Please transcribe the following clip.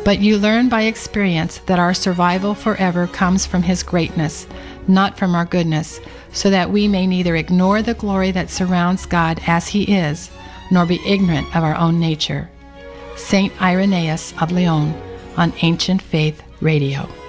But you learn by experience that our survival forever comes from His greatness, not from our goodness, so that we may neither ignore the glory that surrounds God as He is, nor be ignorant of our own nature. Saint Irenaeus of Lyon on Ancient Faith Radio.